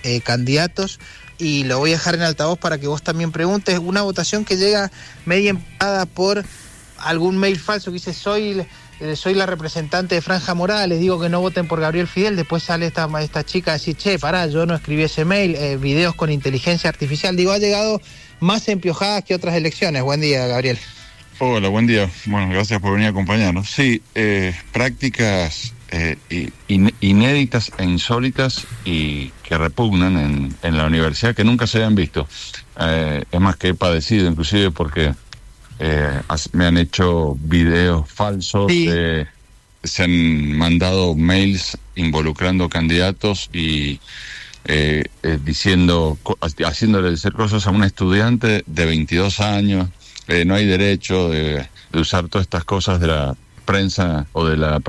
candidatos, y lo voy a dejar en altavoz para que vos también preguntes. Una votación que llega media empatada por algún mail falso que dice soy la representante de Franja Morada, les digo que no voten por Gabriel Fidel. Después sale esta chica a decir, che, pará, yo no escribí ese mail, videos con inteligencia artificial. Digo, ha llegado más empiojadas que otras elecciones. Buen día, Gabriel. Hola, buen día. Bueno, gracias por venir a acompañarnos. Sí, prácticas inéditas e insólitas y que repugnan en la universidad, que nunca se habían visto. Es más, que he padecido, inclusive porque me han hecho videos falsos, sí. Se han mandado mails involucrando candidatos y haciéndole decir cosas a un estudiante de 22 años. No hay derecho de usar todas estas cosas de la prensa o de la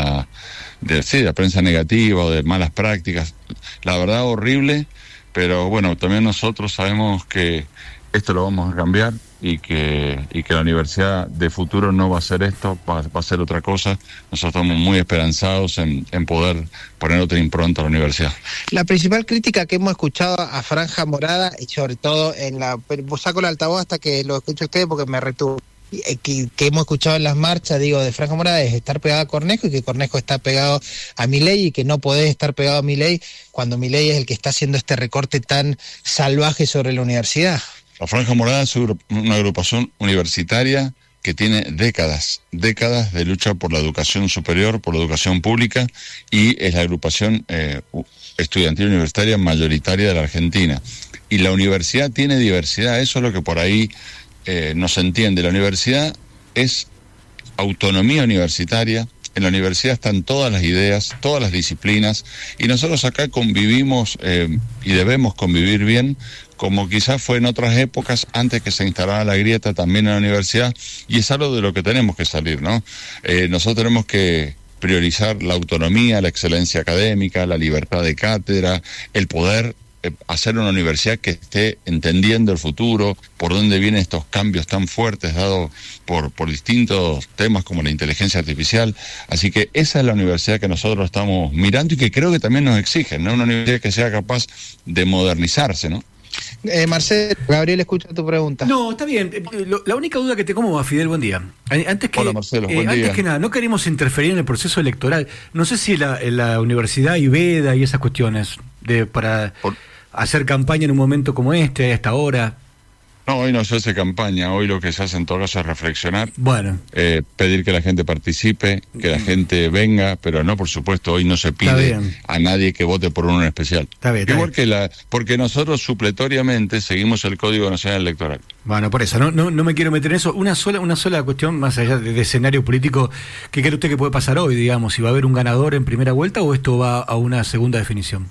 prensa negativa o de malas prácticas. La verdad, horrible, pero bueno, también nosotros sabemos que esto lo vamos a cambiar y que la universidad de futuro no va a ser esto, va a ser otra cosa. Nosotros estamos muy esperanzados en poder poner otra impronta a la universidad. La principal crítica que hemos escuchado a Franja Morada, y sobre todo saco el altavoz hasta que lo escuche usted porque me retuvo, que hemos escuchado en las marchas, de Franja Morada, es estar pegado a Cornejo, y que Cornejo está pegado a Milei, y que no podés estar pegado a Milei cuando Milei es el que está haciendo este recorte tan salvaje sobre la universidad. La Franja Morada es una agrupación universitaria que tiene décadas de lucha por la educación superior, por la educación pública, y es la agrupación estudiantil universitaria mayoritaria de la Argentina. Y la universidad tiene diversidad, eso es lo que por ahí no se entiende. La universidad es autonomía universitaria. En la universidad están todas las ideas, todas las disciplinas, y nosotros acá convivimos y debemos convivir bien, como quizás fue en otras épocas antes que se instalara la grieta también en la universidad, y es algo de lo que tenemos que salir, ¿no? Nosotros tenemos que priorizar la autonomía, la excelencia académica, la libertad de cátedra, el poder hacer una universidad que esté entendiendo el futuro, por dónde vienen estos cambios tan fuertes dados por distintos temas como la inteligencia artificial. Así que esa es la universidad que nosotros estamos mirando y que creo que también nos exigen, ¿no? Una universidad que sea capaz de modernizarse, ¿no? Marcelo, Gabriel, escucha tu pregunta. No, está bien. La única duda que tengo, ¿cómo va, Fidel? Buen día. Hola, Marcelo, buen día. Antes que nada, no queremos interferir en el proceso electoral. No sé si la universidad y veda y esas cuestiones para hacer campaña en un momento como este, a esta hora. No, hoy no se hace campaña, hoy lo que se hace en todo caso es reflexionar, bueno, pedir que la gente participe, que la gente venga, pero no, por supuesto, hoy no se pide a nadie que vote por uno en especial. Está bien. Porque nosotros supletoriamente seguimos el Código Nacional Electoral. Bueno, por eso, no me quiero meter en eso. Una sola cuestión, más allá de escenario político, ¿qué cree usted que puede pasar hoy, digamos? ¿Si va a haber un ganador en primera vuelta o esto va a una segunda definición?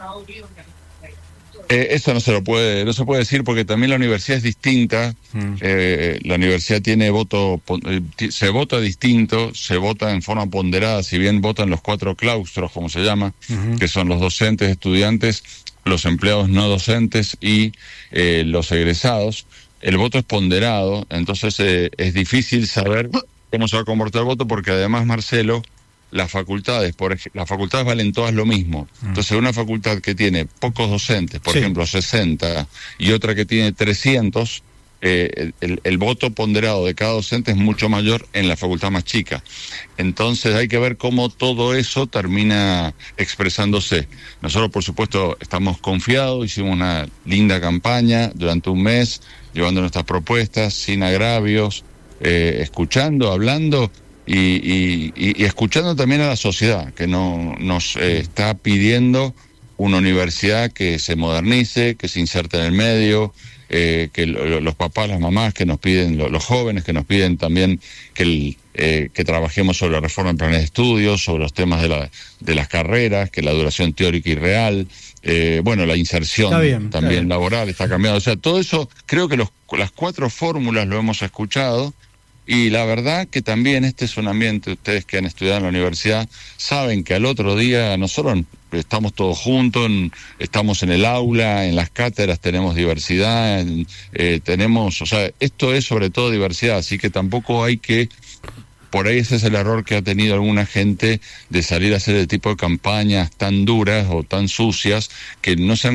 Eso no se puede decir porque también la universidad es distinta. La universidad tiene se vota distinto, se vota en forma ponderada, si bien votan los 4 claustros, como se llama, que son los docentes, estudiantes, los empleados no docentes y los egresados. El voto es ponderado, entonces es difícil saber cómo se va a comportar el voto, porque además, Marcelo, las facultades valen todas lo mismo. Entonces, una facultad que tiene pocos docentes, por ejemplo 60, y otra que tiene 300, el voto ponderado de cada docente es mucho mayor en la facultad más chica. Entonces hay que ver cómo todo eso termina expresándose. Nosotros, por supuesto, estamos confiados, hicimos una linda campaña durante un mes, llevando nuestras propuestas sin agravios, escuchando, hablando, y escuchando también a la sociedad, que nos está pidiendo una universidad que se modernice, que se inserte en el medio, que los papás, las mamás que nos piden, los jóvenes que nos piden también que trabajemos sobre la reforma en planes de estudios, sobre los temas de las carreras, que la duración teórica y real, la inserción también laboral está cambiando. O sea, todo eso, creo que las 4 fórmulas lo hemos escuchado. Y la verdad que también este es un ambiente, ustedes que han estudiado en la universidad, saben que al otro día nosotros estamos todos juntos, estamos en el aula, en las cátedras tenemos diversidad, esto es sobre todo diversidad, así que tampoco hay que, por ahí ese es el error que ha tenido alguna gente de salir a hacer el tipo de campañas tan duras o tan sucias que no se han